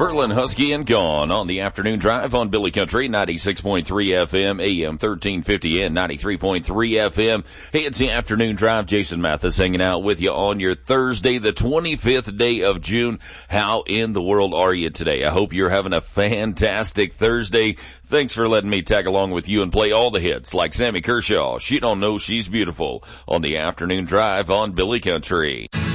Verlin, Husky, and Gone on the afternoon drive on Billy Country, 96.3 FM, AM 1350 and 93.3 FM. Hey, it's the afternoon drive. Jason Mathis hanging out with you on your Thursday, the 25th day of June. How in the world are you today? I hope you're having a fantastic Thursday. Thanks for letting me tag along with you and play all the hits like Sammy Kershaw, She Don't Know She's Beautiful on the afternoon drive on Billy Country.